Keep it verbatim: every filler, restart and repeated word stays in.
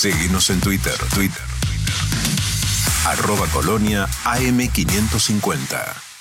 Seguinos en Twitter, Twitter, Twitter. Arroba Colonia A M quinientos cincuenta.